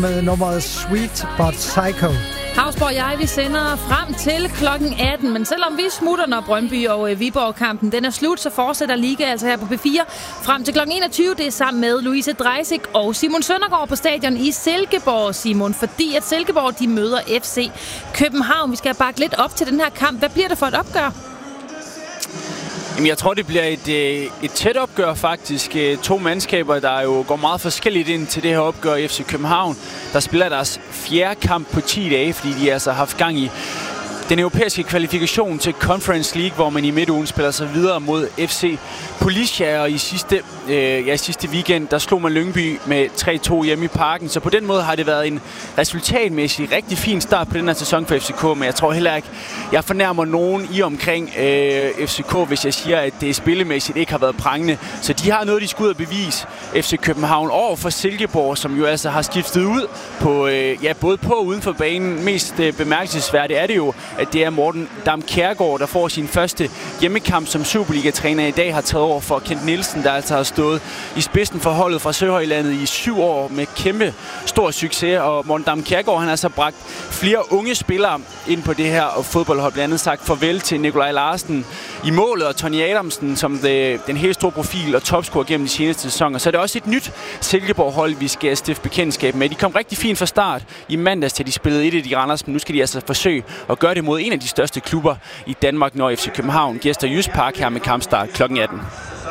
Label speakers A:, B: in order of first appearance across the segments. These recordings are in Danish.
A: med nummeret Sweet But Psycho.
B: Hausborg og jeg, vi sender frem til klokken 18, men selvom vi smutter, når Brøndby og Viborg-kampen den er slut, så fortsætter Liga altså her på P4 frem til klokken 21. Det er sammen med Louise Dreisig og Simon Søndergaard på stadion i Silkeborg, Simon, fordi at Silkeborg de møder FC København. Vi skal bakke lidt op til den her kamp. Hvad bliver det for et opgør?
C: Jamen, jeg tror, det bliver et tæt opgør faktisk. To mandskaber, der jo går meget forskelligt ind til det her opgør i FC København. Der spiller deres fjerde kamp på 10 dage, fordi de altså har haft gang i den europæiske kvalifikation til Conference League, hvor man i midtugen spiller sig videre mod FC Policia, og i sidste weekend, der slog man Lyngby med 3-2 hjemme i Parken. Så på den måde har det været en resultatmæssig rigtig fin start på den her sæson for FCK, men jeg tror heller ikke, jeg fornærmer nogen i omkring FCK, hvis jeg siger, at det spillemæssigt ikke har været prangende. Så de har noget, de skal ud og bevise FC København over for Silkeborg, som jo altså har skiftet ud på, både på og uden for banen. Mest bemærkelsesværdigt er det jo, at det er Morten Dam Kjærgaard, der får sin første hjemmekamp som Superliga-træner i dag, har taget over for Kent Nielsen, der altså har stået i spidsen for holdet fra Søhøjlandet i 7 år med kæmpe stor succes. Og Morten Dam Kjærgaard, han har så bragt flere unge spillere ind på det her fodboldhold, blandt andet sagt farvel til Nikolaj Larsen i målet, og Tony Adamsen som den helt store profil og topscorer gennem de seneste sæsoner. Så er det også et nyt Silkeborg-hold, vi skal stifte bekendtskab med. De kom rigtig fint fra start i mandags, til de spillede 1 i Randers, men nu skal de altså forsøge at gøre det mod en af de største klubber i Danmark, når FC København gæster Jysk Park her med kampstart kl. 18.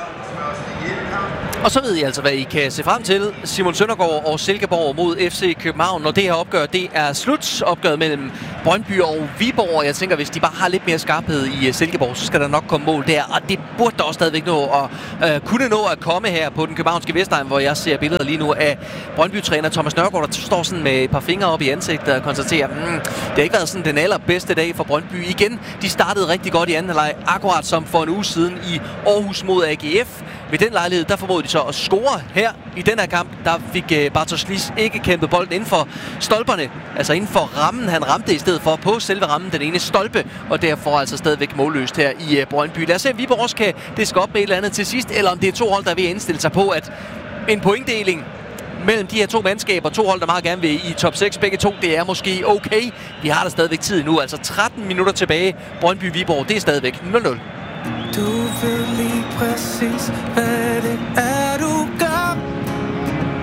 D: Og så ved I altså, hvad I kan se frem til. Simon Søndergaard og Silkeborg mod FC København. Når det her opgør, det er slut. Opgøret mellem Brøndby og Viborg. Jeg tænker, hvis de bare har lidt mere skarphed i Silkeborg, så skal der nok komme mål der. Og det burde der også stadigvæk nå at kunne nå at komme her på den københavnske Vestegn, hvor jeg ser billeder lige nu af Brøndby-træner Thomas Nørgaard, der står sådan med et par fingre op i ansigtet og konstaterer, det har ikke været sådan den allerbedste dag for Brøndby. Igen, de startede rigtig godt i anden halvleg, akkurat som for en uge siden i Aarhus mod AGF. Ved den lejlighed, der formåede de så at score her i den her kamp. Der fik Bartosz Lis ikke kæmpet bolden inden for stolperne, altså inden for rammen. Han ramte i stedet for på selve rammen den ene stolpe, og derfor altså stadigvæk målløst her i Brøndby. Lad os se, om Viborg også kan diske op med et eller andet til sidst, eller om det er to hold, der er ved at indstille sig på, at en pointdeling mellem de her to mandskaber, to hold, der meget gerne vil i top 6, begge to, det er måske okay. Vi har der stadigvæk tid nu, altså 13 minutter tilbage. Brøndby-Viborg, det er stadigvæk 0-0.
E: Du ved lige præcis, hvad det er, du